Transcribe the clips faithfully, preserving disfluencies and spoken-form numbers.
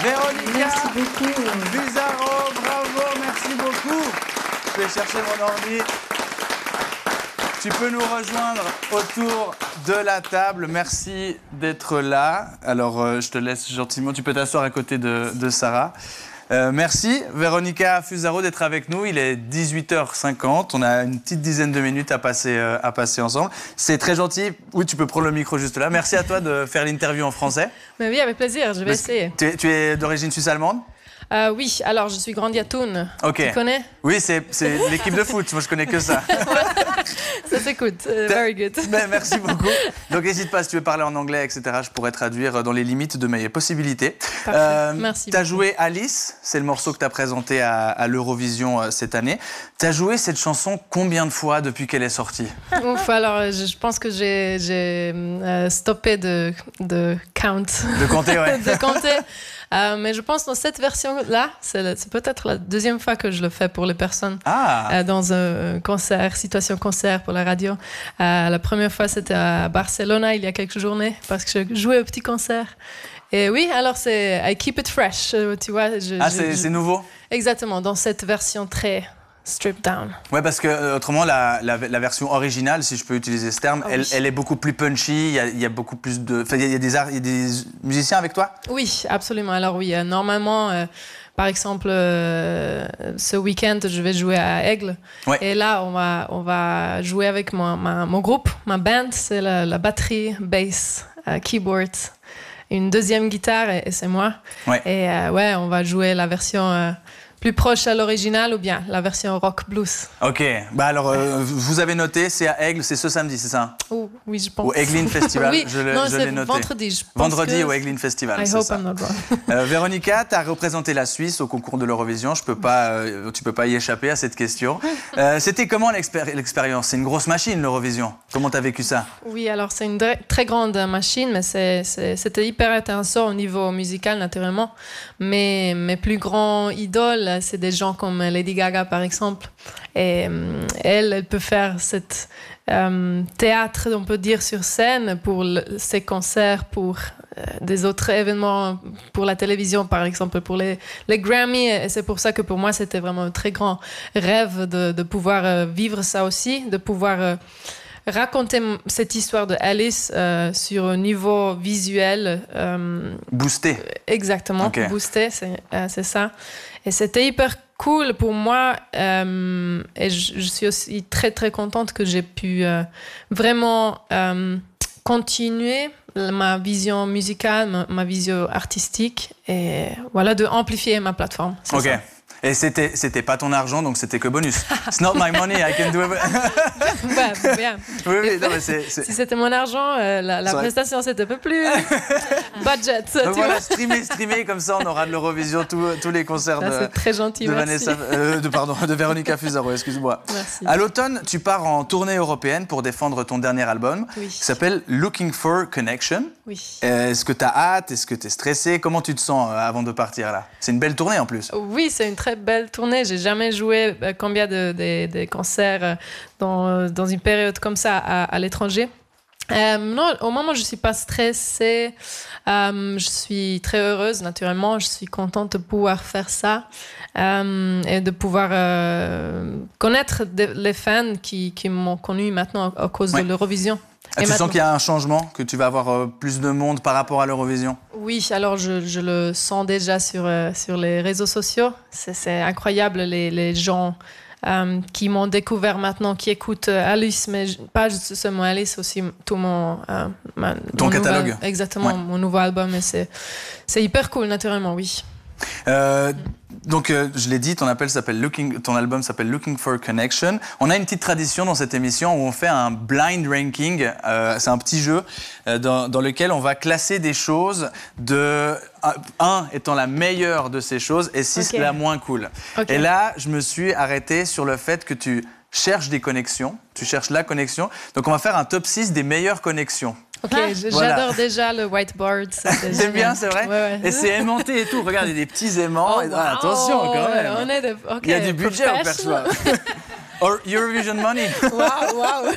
Véronica Merci beaucoup. Fusaro, bravo, merci beaucoup. Je vais chercher mon ordi. Tu peux nous rejoindre autour de la table. Merci d'être là. Alors, euh, je te laisse gentiment. Tu peux t'asseoir à côté de, de Sarah. Euh, merci, Véronica Fusaro, d'être avec nous. Il est dix-huit heures cinquante. On a une petite dizaine de minutes à passer, euh, à passer ensemble. C'est très gentil. Oui, tu peux prendre le micro juste là. Merci à toi de faire l'interview en français. Mais oui, avec plaisir, je vais Parce essayer. Tu es, tu es d'origine suisse-allemande? Euh, oui, alors je suis grandi à Thun. Ok. Tu connais? Oui, c'est c'est l'équipe de foot. Moi, je connais que ça. Ça s'écoute. Uh, very good. Ben, merci beaucoup. Donc, n'hésite pas, si tu veux parler en anglais, et cetera, je pourrais traduire dans les limites de mes possibilités. Euh, merci. Tu as joué Alice, c'est le morceau que tu as présenté à, à l'Eurovision euh, cette année. Tu as joué cette chanson combien de fois depuis qu'elle est sortie? Ouf, alors je, je pense que j'ai euh, stoppé de, de count. De compter, ouais. de compter. Euh, mais je pense que dans cette version-là, c'est, c'est peut-être la deuxième fois que je le fais pour les personnes ah. euh, dans un concert, situation concert pour la radio. Euh, la première fois, c'était à Barcelone, il y a quelques journées, parce que je jouais au petit concert. Et oui, alors c'est I keep it fresh, tu vois. Je, ah, je, c'est, je... c'est nouveau? Exactement, dans cette version très stripped down. Ouais, parce que euh, autrement, la, la, la version originale, si je peux utiliser ce terme, oh, elle, oui. elle est beaucoup plus punchy. Il y a, il y a beaucoup plus de. Enfin, il y a, il y a des art, il y a des musiciens avec toi? Oui, absolument. Alors oui, euh, normalement, euh, par exemple, euh, ce week-end, je vais jouer à Aigle. Ouais. Et là, on va, on va jouer avec mon, ma, mon groupe, ma band, c'est la, la batterie, bass, euh, keyboard, une deuxième guitare et, et c'est moi. Ouais. Et euh, ouais, on va jouer la version euh, plus proche à l'original ou bien la version rock blues. Ok, bah alors euh, vous avez noté, c'est à Aigle, c'est ce samedi, c'est ça? Oh, oui, je pense. Au Aiglin Festival, oui. je, le, non, je l'ai noté. Vendredi, je pense Vendredi que... au Aiglin Festival, I c'est hope ça. I'm not wrong. euh, Véronica, tu as représenté la Suisse au concours de l'Eurovision, je peux pas, euh, tu peux pas y échapper à cette question. Euh, c'était comment l'expéri- l'expérience? C'est une grosse machine, l'Eurovision. Comment tu as vécu ça? Oui, alors c'est une dr- très grande machine, mais c'est, c'est, c'était hyper intéressant au niveau musical, naturellement. Mais mes plus grands idoles, c'est des gens comme Lady Gaga, par exemple. Et euh, elle, elle peut faire cette euh, théâtre, on peut dire, sur scène pour le, ses concerts, pour euh, des autres événements, pour la télévision, par exemple, pour les, les Grammy. Et c'est pour ça que pour moi, c'était vraiment un très grand rêve de, de pouvoir euh, vivre ça aussi, de pouvoir... Euh, raconter cette histoire de Alice euh, sur un niveau visuel. Euh, boosté. Exactement, okay. boosté, c'est, euh, c'est ça. Et c'était hyper cool pour moi. Euh, et je, je suis aussi très, très contente que j'ai pu euh, vraiment euh, continuer ma vision musicale, ma, ma vision artistique et voilà, de amplifier ma plateforme. C'est ok. ça. Et c'était, c'était pas ton argent, donc c'était que bonus. It's not my money, I can do it. Ouais, bien. Oui, oui, non, mais c'est, c'est... Si c'était mon argent, euh, la, la prestation, c'était un peu plus budget. Donc tu voilà, vois streamer, streamer, comme ça, on aura de l'Eurovision, tous, tous les concerts Là, de, c'est très gentil, de, merci. Vanessa, euh, de, pardon, de Véronica Fusaro, excuse-moi. Merci. À l'automne, tu pars en tournée européenne pour défendre ton dernier album, oui. qui s'appelle Looking for Connection. Oui. Euh, est-ce que tu as hâte? Est-ce que tu es stressé? Comment tu te sens euh, avant de partir là? C'est une belle tournée en plus. Oui, c'est une très belle tournée. J'ai jamais joué euh, combien de, de, de concerts euh, dans, dans une période comme ça à, à l'étranger. Euh, non, au moment, je suis pas stressée. Euh, je suis très heureuse, naturellement. Je suis contente de pouvoir faire ça euh, et de pouvoir euh, connaître de, les fans qui, qui m'ont connue maintenant à, à cause ouais. de l'Eurovision. Ah, tu sens qu'il y a un changement, que tu vas avoir euh, plus de monde par rapport à l'Eurovision? Oui, alors je, je le sens déjà sur, euh, sur les réseaux sociaux. C'est, c'est incroyable, les, les gens euh, qui m'ont découvert maintenant, qui écoutent euh, Alice, mais pas juste seulement Alice, aussi tout mon... Euh, ma, Ton mon catalogue. Nouvel, exactement, ouais. Mon nouveau album. Et c'est, c'est hyper cool, naturellement, oui. Euh, donc, euh, je l'ai dit, ton, appel s'appelle Looking, ton album s'appelle Looking for Connection. On a une petite tradition dans cette émission où on fait un blind ranking. Euh, c'est un petit jeu euh, dans, dans lequel on va classer des choses de un étant la meilleure de ces choses et six okay. la moins cool. Okay. Et là, je me suis arrêté sur le fait que tu cherches des connexions. Tu cherches la connexion. Donc, on va faire un top six des meilleures connexions. Ok, j'adore voilà. déjà le whiteboard. C'est bien, c'est vrai. Ouais, ouais. Et c'est aimanté et tout. Regarde, il y a des petits aimants. Oh, et... wow. ah, attention, quand même. On est de... okay, il y a du budget, on perçoit. Or Eurovision money. Waouh, waouh.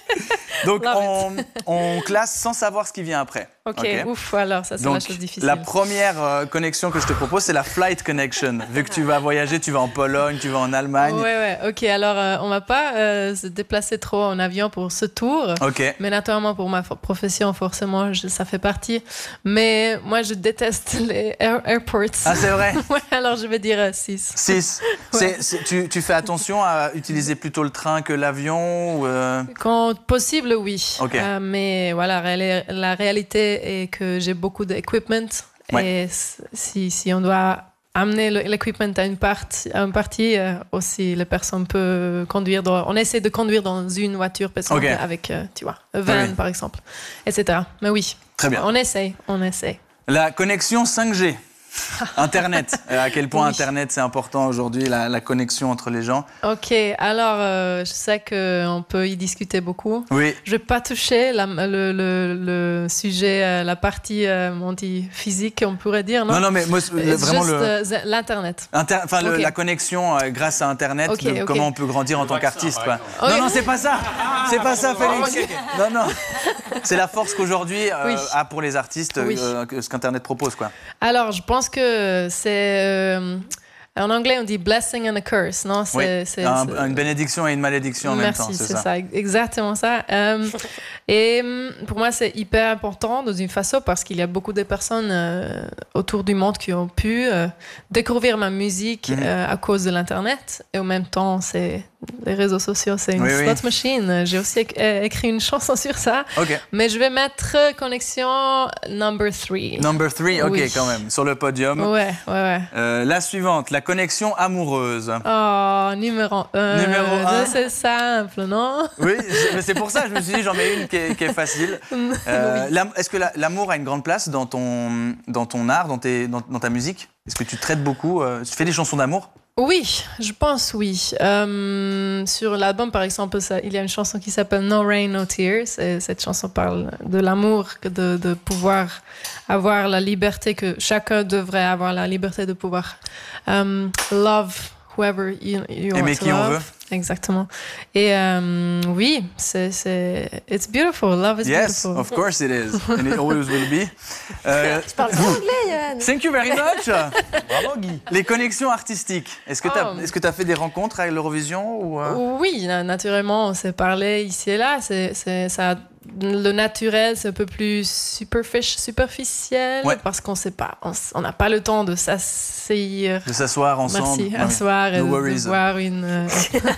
Donc, on, on classe sans savoir ce qui vient après. Ok, okay. Ouf, alors ça, c'est Donc, la chose difficile. La première euh, connexion que je te propose, c'est la flight connection. Vu que tu vas voyager, tu vas en Pologne, tu vas en Allemagne. Ouais, ouais, ok. Alors, euh, on ne va pas euh, se déplacer trop en avion pour ce tour. Ok. Mais naturellement, pour ma profession, forcément, je, ça fait partie. Mais moi, je déteste les air airports. Ah, c'est vrai? Ouais, alors je vais dire six. six. Ouais. Tu, tu fais attention à utiliser plutôt le train que l'avion ou euh... Quand possible, oui. Okay. Euh, mais voilà, la réalité est que j'ai beaucoup d'équipement. Ouais. Et si, si on doit amener l'équipement à une partie, à une partie euh, aussi, les personnes peuvent conduire. Dans, on essaie de conduire dans une voiture, par exemple, okay. avec, euh, tu vois, un van, oui. par exemple, et cetera. Mais oui. Très bien. On essaie, on essaie. La connexion cinq G. Internet, à quel point oui. Internet c'est important aujourd'hui, la, la connexion entre les gens. Ok, alors euh, je sais qu'on peut y discuter beaucoup. Oui. Je ne vais pas toucher la, le, le, le sujet, la partie euh, on dit physique, on pourrait dire, non? Non, non, mais moi, le, vraiment juste, le... euh, l'Internet. Inter... Enfin, okay. le, la connexion euh, grâce à Internet, okay, de, okay. comment on peut grandir en tant qu'artiste. Okay. Non, non, c'est pas ça. C'est pas ça, Félix. Okay, okay. Non, non. C'est la force qu'aujourd'hui euh, oui. a pour les artistes oui. euh, ce qu'Internet propose, quoi. Alors, je pense que c'est... Euh, en anglais, on dit blessing and a curse, non? C'est, oui, c'est, un, c'est... une bénédiction et une malédiction en Merci, même temps, c'est, c'est ça. ça, exactement ça. Euh, et pour moi, c'est hyper important dans une façon parce qu'il y a beaucoup de personnes euh, autour du monde qui ont pu euh, découvrir ma musique mm-hmm. euh, à cause de l'Internet. Et en même temps, c'est... les réseaux sociaux, c'est une oui, slot oui. machine. J'ai aussi écrit une chanson sur ça. Okay. Mais je vais mettre connexion number three. Number three, ok, oui. quand même, sur le podium. Ouais, ouais, ouais. Euh, la suivante, la connexion amoureuse. Oh, numéro un. Numéro un. C'est simple, non? Oui, mais c'est pour ça que je me suis dit, j'en mets une qui est, qui est facile. Euh, oui. Est-ce que la, l'amour a une grande place dans ton, dans ton art, dans, tes, dans, dans ta musique? Est-ce que tu traites beaucoup euh, Tu fais des chansons d'amour? Oui, je pense oui. Euh, sur l'album, par exemple, ça, il y a une chanson qui s'appelle No Rain, No Tears. Et cette chanson parle de l'amour, de, de pouvoir avoir la liberté, que chacun devrait avoir la liberté de pouvoir um, love whoever you, you want aimer to qui love. on veut. Exactement. Et euh, oui, c'est, c'est... It's beautiful. Love is yes, beautiful. Yes, of course it is. And it always will be. Euh, tu parles bien anglais, Yoann. Thank you very much. Bravo, Guy. Les connexions artistiques. Est-ce que tu as, oh. est-ce que tu as fait des rencontres avec l'Eurovision ou euh... Oui, naturellement, on s'est parlé ici et là. C'est, c'est, ça, le naturel, c'est un peu plus superfic- superficiel ouais. parce qu'on sait pas, on n'a pas le temps de s'asseoir. De s'asseoir ensemble. Merci, asseoir et no de, de voir une... Euh...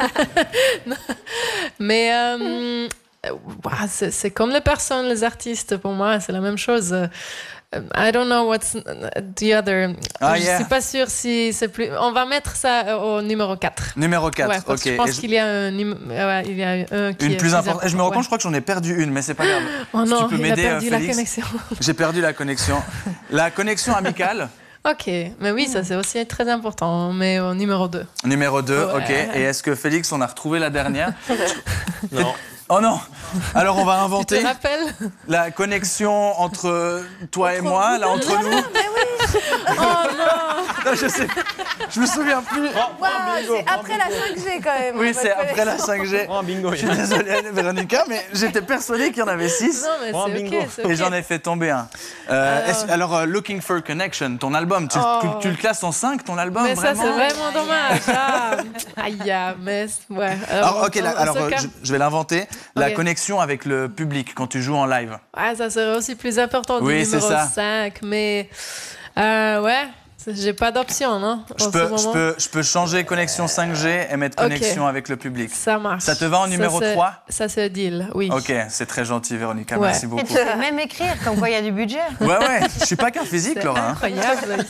Mais euh, c'est, c'est comme les personnes, les artistes, pour moi, c'est la même chose. I don't know what's the other. Ah, je ne yeah. suis pas sûre si c'est plus... On va mettre ça au numéro quatre. Numéro quatre, ouais, ok. Je pense je... qu'il y a un, ouais, il y a un qui une est plus importante. Je me rends compte, ouais. je crois que j'en ai perdu une, mais c'est pas grave. Oh non, tu peux il m'aider, a perdu euh, la Félix. connexion. J'ai perdu la connexion. La connexion amicale. Ok, mais oui, ça c'est aussi très important, mais au numéro deux. Numéro deux, ouais. ok. Et est-ce que Félix, on a retrouvé la dernière? Non. Oh non! Alors on va inventer tu te rappelles la connexion entre toi et moi, là entre nous. Mais oui. Oh non! Non, je sais, je me souviens plus. Wow, c'est après la cinq G quand même. Oui, c'est après la cinq G. Oh, bingo, je suis désolée, Véronica, mais j'étais persuadée qu'il y en avait six. Non, mais c'est, okay, c'est okay. Et j'en ai fait tomber un. Euh, alors, alors uh, Looking for a Connection, ton album, tu, oh. tu, tu le classes en cinq, ton album? Mais vraiment? ça, c'est vraiment dommage. Ah. Aïe, mais ouais. Alors, alors ok, là, alors euh, je, je vais l'inventer. La okay. connexion avec le public quand tu joues en live. Ah, ça serait aussi plus important oui, du numéro c'est ça. cinq, mais euh, ouais. J'ai pas d'option, non? Je peux, je, peux, je peux changer connexion cinq G et mettre connexion okay. avec le public. Ça marche. Ça te va en numéro ça, trois? Ça, c'est deal, oui. Ok, c'est très gentil, Véronica. Ouais. Merci beaucoup. Et tu sais même écrire, comme quoi il y a du budget. Ouais, ouais. Je suis pas qu'un physique, c'est Laura. Incroyable.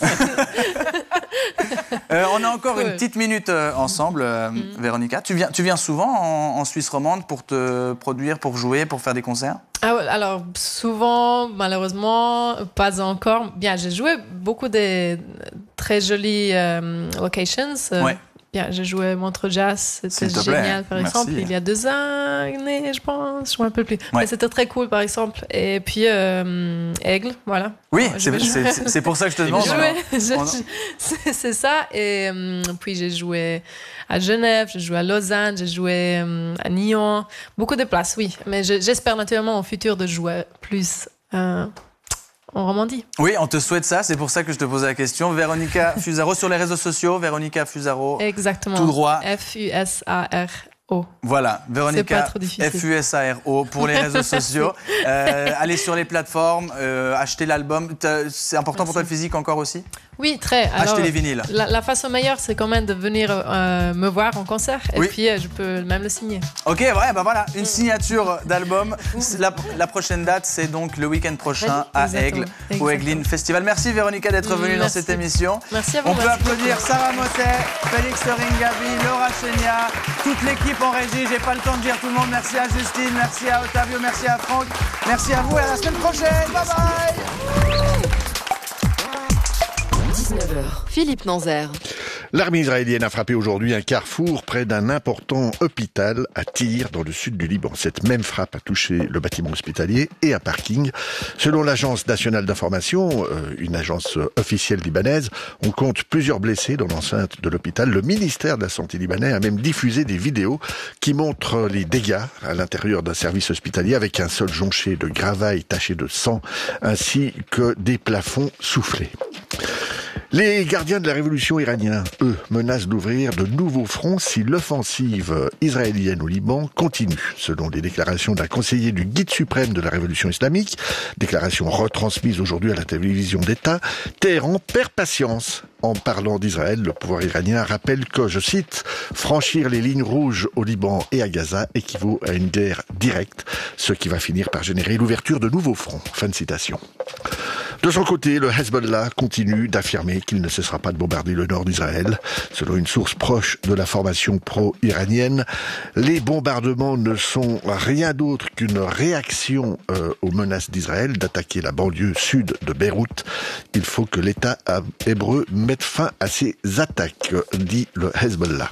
euh, on a encore cool. une petite minute euh, ensemble, euh, mm. Véronica. Tu viens, tu viens souvent en, en Suisse romande pour te produire, pour jouer, pour faire des concerts? Ah, alors, souvent, malheureusement, pas encore. Bien, j'ai joué beaucoup de très jolies euh, locations. Ouais. Yeah, j'ai joué Montreux Jazz, c'était génial, par Merci. exemple, il y a deux années, je pense, je ne me rappelle plus. Ouais. Mais c'était très cool, par exemple. Et puis, euh, Aigle, voilà. Oui, Bon, c'est, c'est, c'est pour ça que je te demande. Joué, alors, je, c'est, c'est ça. Et euh, puis, j'ai joué à Genève, j'ai joué à Lausanne, j'ai joué euh, à Nyon. Beaucoup de places, oui. Mais je, j'espère naturellement au futur de jouer plus euh, en Romandie. Oui, on te souhaite ça, c'est pour ça que je te posais la question. Véronica Fusaro sur les réseaux sociaux, Véronica Fusaro. Exactement. Tout droit. F U S A R O. Voilà, Véronica F U S A R O pour les réseaux sociaux. Euh, allez sur les plateformes, euh, achetez l'album. C'est important Merci. Pour toi le physique encore aussi ? Oui, très. Alors, achetez les vinyles. La, la façon meilleure, c'est quand même de venir euh, me voir en concert et oui. puis euh, je peux même le signer. Ok, ouais, bah voilà, une signature d'album. La, la prochaine date, c'est donc le week-end prochain à Exactement. Aigle, Exactement. Au Aiglin Festival. Merci Véronica d'être venue Merci. Dans cette émission. Merci à vous. On peut Merci applaudir beaucoup. Sarah Mottet, Félix Ringabi, Laura Chenia, toute l'équipe en régie. J'ai pas le temps de dire tout le monde. Merci à Justine, merci à Ottavio, merci à Franck, merci à vous et à la semaine prochaine. Bye bye. dix-neuf heures. Philippe Nanzer. L'armée israélienne a frappé aujourd'hui un carrefour près d'un important hôpital à Tyr, dans le sud du Liban. Cette même frappe a touché le bâtiment hospitalier et un parking. Selon l'agence nationale d'information, une agence officielle libanaise, on compte plusieurs blessés dans l'enceinte de l'hôpital. Le ministère de la Santé libanais a même diffusé des vidéos qui montrent les dégâts à l'intérieur d'un service hospitalier avec un sol jonché de gravailles taché de sang ainsi que des plafonds soufflés. Les gardiens de la révolution iranienne, eux, menacent d'ouvrir de nouveaux fronts si l'offensive israélienne au Liban continue, selon les déclarations d'un conseiller du guide suprême de la révolution islamique, déclaration retransmise aujourd'hui à la télévision d'État. Téhéran perd patience. En parlant d'Israël, le pouvoir iranien rappelle que, je cite, « franchir les lignes rouges au Liban et à Gaza équivaut à une guerre directe, ce qui va finir par générer l'ouverture de nouveaux fronts ». Fin de citation. De son côté, le Hezbollah continue d'affirmer qu'il ne cessera pas de bombarder le nord d'Israël. Selon une source proche de la formation pro-iranienne, les bombardements ne sont rien d'autre qu'une réaction euh, aux menaces d'Israël d'attaquer la banlieue sud de Beyrouth. Il faut que l'État hébreu mette fin à ces attaques, dit le Hezbollah.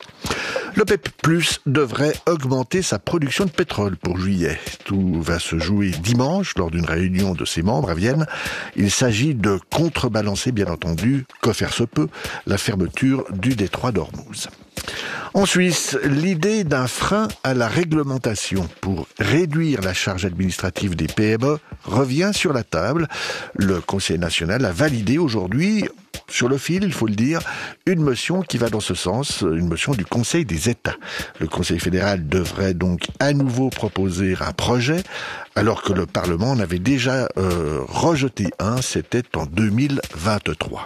L'OPEP plus devrait augmenter sa production de pétrole pour juillet. Tout va se jouer dimanche lors d'une réunion de ses membres à Vienne. Il s'agit de contrebalancer, bien entendu, que faire se peut, la fermeture du détroit d'Ormuz. En Suisse, l'idée d'un frein à la réglementation pour réduire la charge administrative des P M E revient sur la table. Le Conseil national a validé aujourd'hui, sur le fil, il faut le dire, une motion qui va dans ce sens, une motion du Conseil des États. Le Conseil fédéral devrait donc à nouveau proposer un projet, alors que le Parlement en avait déjà euh, rejeté un, c'était en deux mille vingt-trois.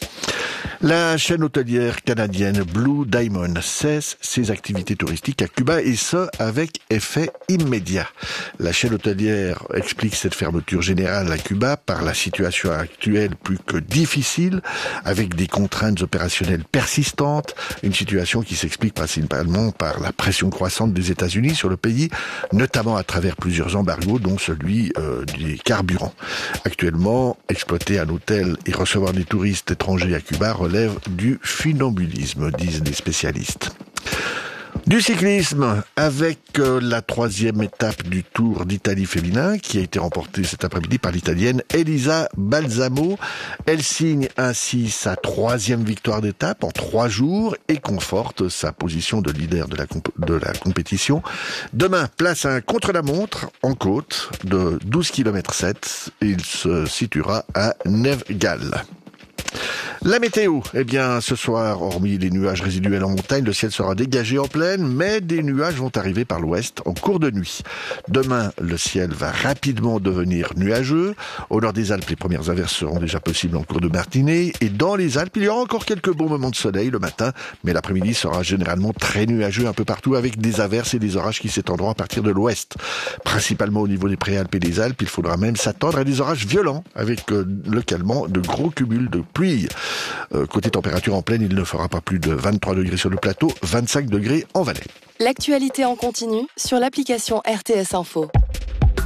La chaîne hôtelière canadienne Blue Diamond cesse ses activités touristiques à Cuba et ce, avec effet immédiat. La chaîne hôtelière explique cette fermeture générale à Cuba par la situation actuelle plus que difficile, avec des contraintes opérationnelles persistantes, une situation qui s'explique principalement par la pression croissante des États-Unis sur le pays, notamment à travers plusieurs embargos, dont celui euh, des carburants. Actuellement, exploiter un hôtel et recevoir des touristes étrangers à Cuba relève du funambulisme, disent les spécialistes. Du cyclisme, avec euh, la troisième étape du Tour d'Italie féminin qui a été remportée cet après-midi par l'Italienne Elisa Balsamo. Elle signe ainsi sa troisième victoire d'étape en trois jours et conforte sa position de leader de la, comp- de la compétition. Demain, place à un contre-la-montre en côte de douze kilomètres sept. Il se situera à Nevgal. La météo, eh bien, ce soir, hormis les nuages résiduels en montagne, le ciel sera dégagé en plaine, mais des nuages vont arriver par l'ouest en cours de nuit. Demain, le ciel va rapidement devenir nuageux. Au nord des Alpes, les premières averses seront déjà possibles en cours de matinée. Et dans les Alpes, il y aura encore quelques bons moments de soleil le matin, mais l'après-midi sera généralement très nuageux un peu partout avec des averses et des orages qui s'étendront à partir de l'ouest. Principalement au niveau des Préalpes et des Alpes, il faudra même s'attendre à des orages violents avec euh, localement de gros cumuls de pluie. Euh, côté température en plaine, il ne fera pas plus de vingt-trois degrés sur le plateau, vingt-cinq degrés en vallée. L'actualité en continu sur l'application R T S Info.